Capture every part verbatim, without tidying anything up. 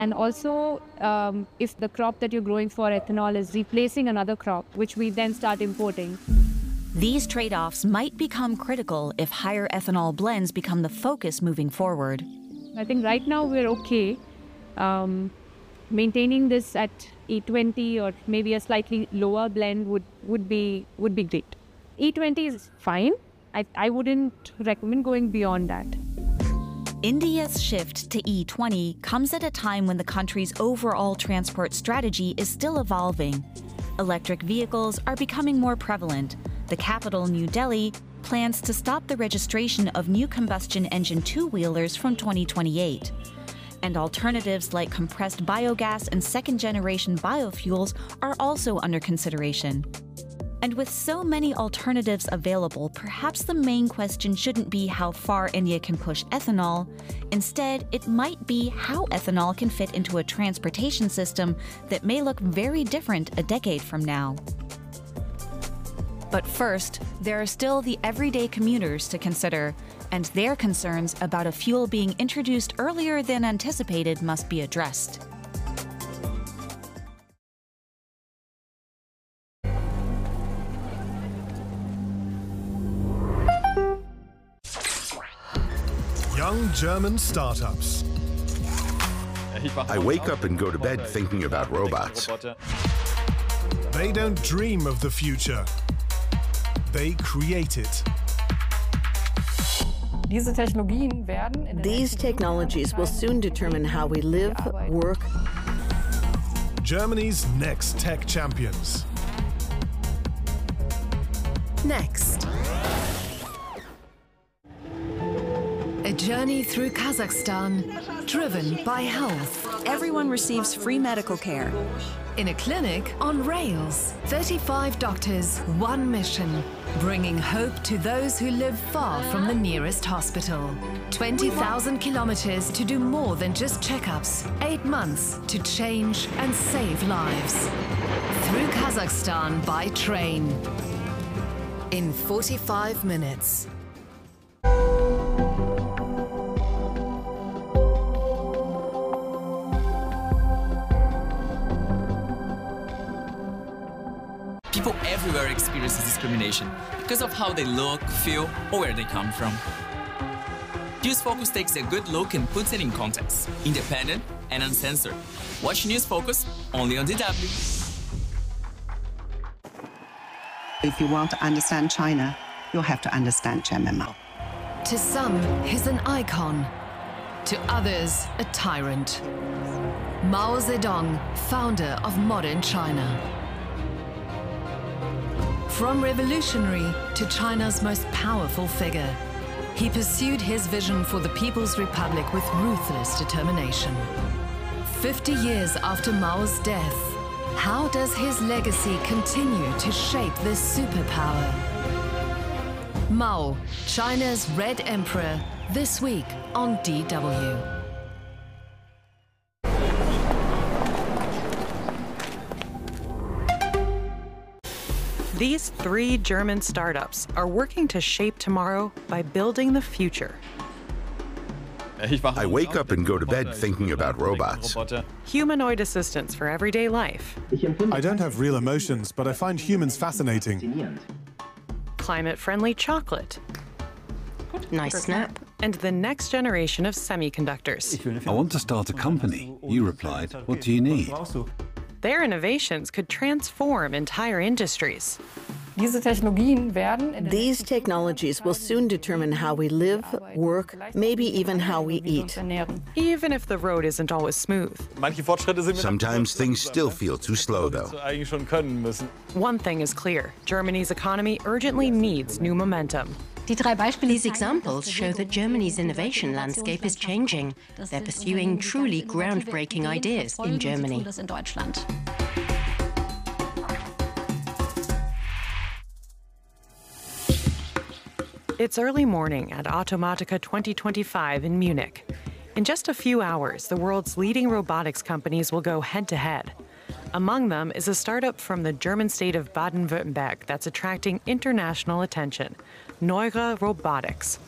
And also, um, if the crop that you're growing for ethanol is replacing another crop, which we then start importing. These trade-offs might become critical if higher ethanol blends become the focus moving forward. I think right now we're okay. Um, maintaining this at E twenty or maybe a slightly lower blend would, would, be, would be great. E twenty is fine. I, I wouldn't recommend going beyond that. India's shift to E twenty comes at a time when the country's overall transport strategy is still evolving. Electric vehicles are becoming more prevalent. The capital, New Delhi, plans to stop the registration of new combustion engine two-wheelers from twenty twenty-eight. And alternatives like compressed biogas and second-generation biofuels are also under consideration. And with so many alternatives available, perhaps the main question shouldn't be how far India can push ethanol. Instead, it might be how ethanol can fit into a transportation system that may look very different a decade from now. But first, there are still the everyday commuters to consider, and their concerns about a fuel being introduced earlier than anticipated must be addressed. Young German startups. I wake up and go to bed thinking about robots. They don't dream of the future. They create it. These technologies will soon determine how we live, work. Germany's next tech champions. Next. A journey through Kazakhstan, driven by health. Everyone receives free medical care. In a clinic on rails. thirty-five doctors, one mission. Bringing hope to those who live far from the nearest hospital. twenty thousand kilometers to do more than just checkups. Eight months to change and save lives. Through Kazakhstan by train. In forty-five minutes. People everywhere experience discrimination because of how they look, feel, or where they come from. News Focus takes a good look and puts it in context, independent and uncensored. Watch News Focus only on D W. If you want to understand China, you'll have to understand Chairman Mao. To some, he's an icon. To others, a tyrant. Mao Zedong, founder of modern China. From revolutionary to China's most powerful figure, he pursued his vision for the People's Republic with ruthless determination. Fifty years after Mao's death, how does his legacy continue to shape this superpower? Mao, China's Red Emperor, this week on D W. These three German startups are working to shape tomorrow by building the future. I wake up and go to bed thinking about robots. Humanoid assistants for everyday life. I don't have real emotions, but I find humans fascinating. Climate-friendly chocolate. Nice snap. And the next generation of semiconductors. I want to start a company. You replied, what do you need? Their innovations could transform entire industries. These technologies will soon determine how we live, work, maybe even how we eat. Even if the road isn't always smooth. Sometimes things still feel too slow, though. One thing is clear. Germany's economy urgently needs new momentum. These examples show that Germany's innovation landscape is changing. They're pursuing truly groundbreaking ideas in Germany. It's early morning at Automatica twenty twenty-five in Munich. In just a few hours, the world's leading robotics companies will go head-to-head. Among them is a startup from the German state of Baden-Württemberg that's attracting international attention, Neura Robotics.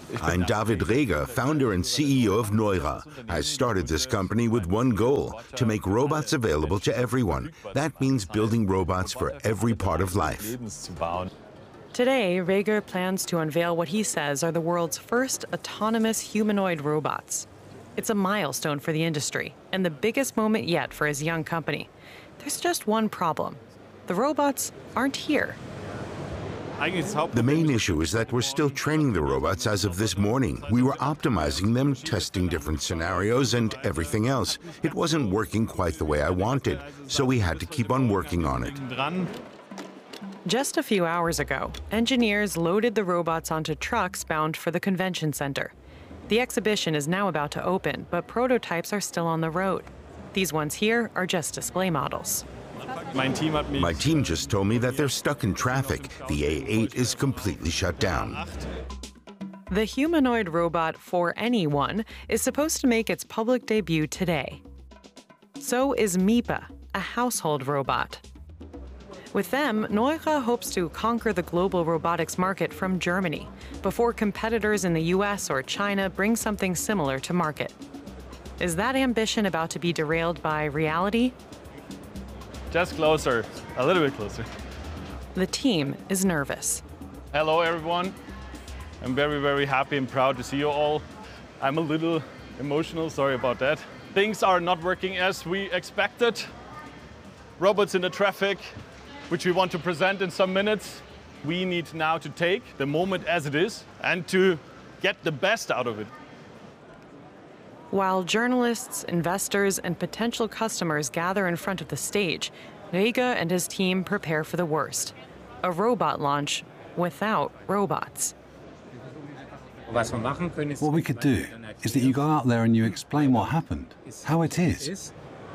I'm David Reger, founder and C E O of Neura. I started this company with one goal, to make robots available to everyone. That means building robots for every part of life. Today, Reger plans to unveil what he says are the world's first autonomous humanoid robots. It's a milestone for the industry, and the biggest moment yet for his young company. There's just one problem. The robots aren't here. The main issue is that we're still training the robots as of this morning. We were optimizing them, testing different scenarios and everything else. It wasn't working quite the way I wanted, so we had to keep on working on it. Just a few hours ago, engineers loaded the robots onto trucks bound for the convention center. The exhibition is now about to open, but prototypes are still on the road. These ones here are just display models. My team just told me that they're stuck in traffic. The A eight is completely shut down. The humanoid robot For Anyone is supposed to make its public debut today. So is Mipa, a household robot. With them, Neura hopes to conquer the global robotics market from Germany before competitors in the U S or China bring something similar to market. Is that ambition about to be derailed by reality? Just closer, a little bit closer. The team is nervous. Hello, everyone. I'm very, very happy and proud to see you all. I'm a little emotional, sorry about that. Things are not working as we expected. Robots in the traffic, which we want to present in some minutes. We need now to take the moment as it is and to get the best out of it. While journalists, investors, and potential customers gather in front of the stage, Reger and his team prepare for the worst: a robot launch without robots. What we could do is that you go out there and you explain what happened, how it is.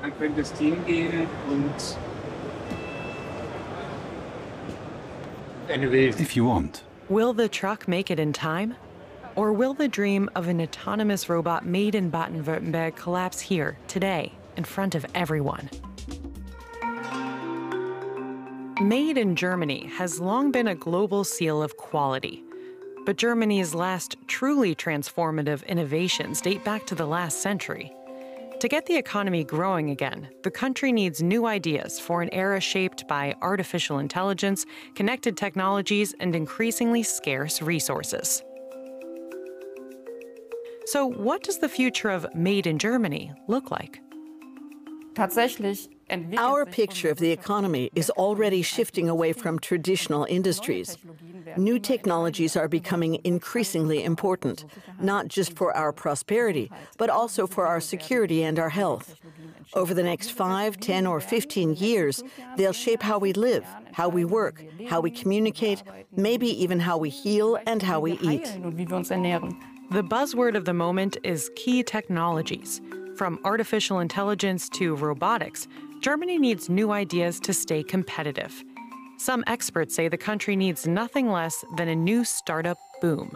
If you want. Will the truck make it in time? Or will the dream of an autonomous robot made in Baden-Württemberg collapse here, today, in front of everyone? Made in Germany has long been a global seal of quality. But Germany's last truly transformative innovations date back to the last century. To get the economy growing again, the country needs new ideas for an era shaped by artificial intelligence, connected technologies, and increasingly scarce resources. So what does the future of Made in Germany look like? Our picture of the economy is already shifting away from traditional industries. New technologies are becoming increasingly important, not just for our prosperity, but also for our security and our health. Over the next five, ten, or fifteen years, they'll shape how we live, how we work, how we communicate, maybe even how we heal and how we eat. The buzzword of the moment is key technologies. From artificial intelligence to robotics, Germany needs new ideas to stay competitive. Some experts say the country needs nothing less than a new startup boom.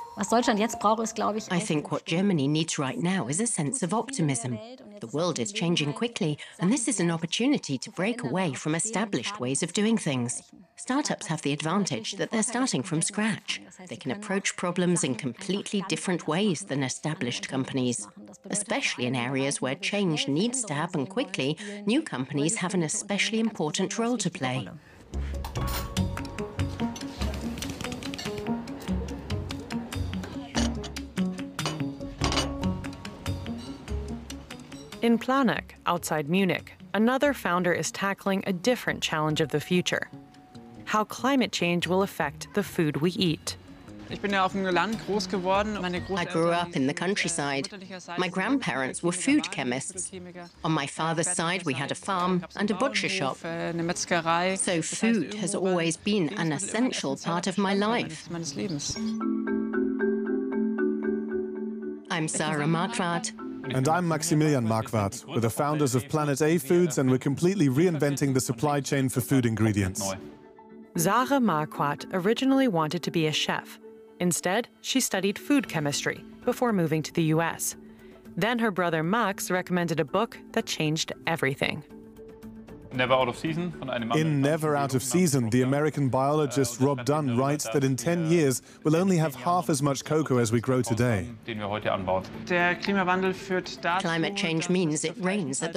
I think what Germany needs right now is a sense of optimism. The world is changing quickly, and this is an opportunity to break away from established ways of doing things. Startups have the advantage that they're starting from scratch. They can approach problems in completely different ways than established companies. Especially in areas where change needs to happen quickly, new companies have an especially important role to play. In Planegg, outside Munich, another founder is tackling a different challenge of the future: how climate change will affect the food we eat. I grew up in the countryside. My grandparents were food chemists. On my father's side, we had a farm and a butcher shop. So food has always been an essential part of my life. I'm Sarah Marquardt. And I'm Maximilian Marquardt. We're the founders of Planet A Foods, and we're completely reinventing the supply chain for food ingredients. Sarah Marquardt originally wanted to be a chef. Instead, she studied food chemistry before moving to the U S. Then her brother Max recommended a book that changed everything. Never Out of Season von einem In Never Out of Season, the American biologist Rob Dunn writes that in ten years we'll only have half as much cocoa as we grow today. den wir heute anbauen. Climate change means it rains at the